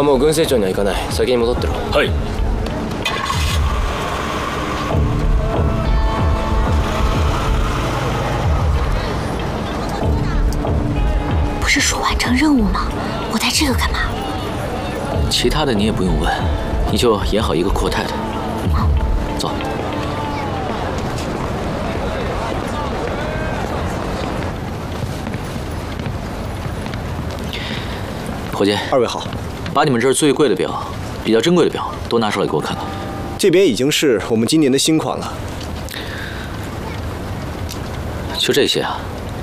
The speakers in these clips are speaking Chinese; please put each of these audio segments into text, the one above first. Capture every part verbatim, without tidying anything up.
はもう軍政庁には行かない。先に戻ってろ。はい。 不是说完成任务吗？我带这个干嘛？ 其他的你也不用问，你就演好一个阔太太。嗯，走。伙计， 二位好， 把你们这儿最贵的表、比较珍贵的表都拿出来给我看看。 这边已经是我们今年的新款了。 就这些啊？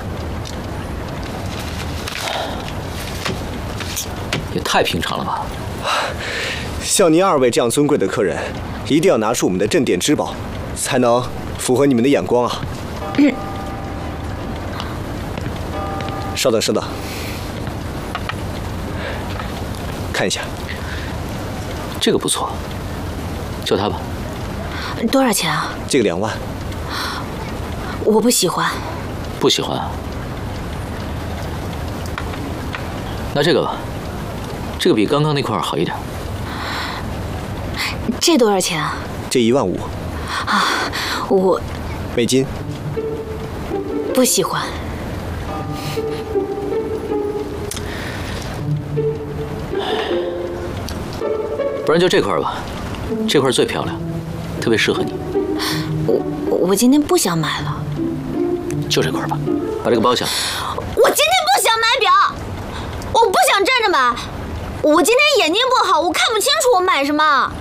也太平常了吧！ 像您二位这样尊贵的客人，一定要拿出我们的镇店之宝，才能符合你们的眼光啊！嗯。稍等，稍等。 看一下， 这个不错，就它吧。 多少钱啊？ 这个两万。 我不喜欢。 不喜欢啊？那这个吧，这个比刚刚那块好一点。 这多少钱啊？ 这一万五。 啊，我。 美金。 不喜欢。 不然就这块吧，这块最漂亮，特别适合你。 我我今天不想买了， 就这块吧，把这个包下。 我今天不想买表，我不想站着买。我今天眼睛不好，我看不清楚我买什么。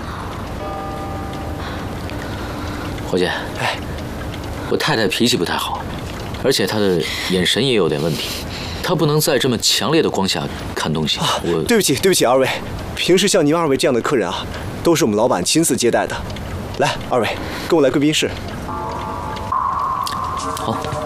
伙计，哎，我太太脾气不太好，而且她的眼神也有点问题，她不能在这么强烈的光下看东西。啊、我对不起，对不起，二位。 平时像您二位这样的客人啊，都是我们老板亲自接待的。来，二位跟我来贵宾室。 好。